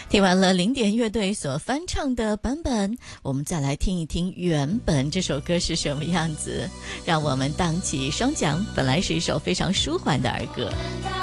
听完了零点乐队所翻唱的版本，我们再来听一听原本这首歌是什么样子，让我们荡起双桨。本来是一首非常舒缓的儿歌。